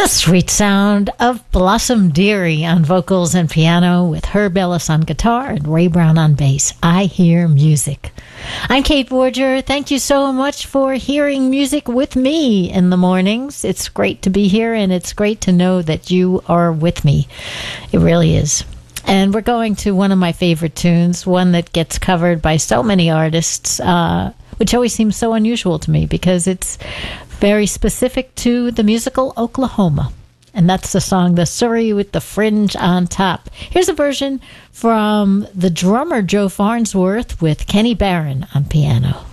The sweet sound of Blossom Dearie on vocals and piano with Herb Ellis on guitar and Ray Brown on bass. I Hear Music. I'm Kate Borger. Thank you so much for hearing music with me in the mornings. It's great to be here, and it's great to know that you are with me. It really is. And we're going to one of my favorite tunes, one that gets covered by so many artists, which always seems so unusual to me because it's very specific to the musical Oklahoma. And that's the song, The Surrey with the Fringe on Top. Here's a version from the drummer Joe Farnsworth with Kenny Barron on piano.